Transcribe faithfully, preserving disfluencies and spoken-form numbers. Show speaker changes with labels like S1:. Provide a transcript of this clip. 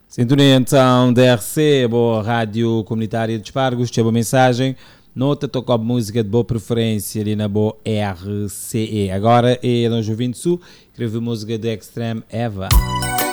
S1: Sintonia então da R C, boa Rádio Comunitária de Espargos, tinha boa mensagem. Nota toca a música de boa preferência ali na boa R C E. Agora é nós ouvindo Sul, escreve música de Extreme Eva.